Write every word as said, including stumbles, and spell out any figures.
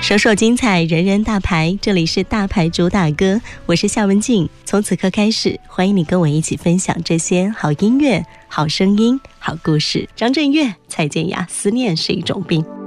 首首精彩，人人大牌，这里是大牌主打歌，我是夏文静。从此刻开始，欢迎你跟我一起分享这些好音乐、好声音、好故事。张震岳、蔡健雅，思念是一种病。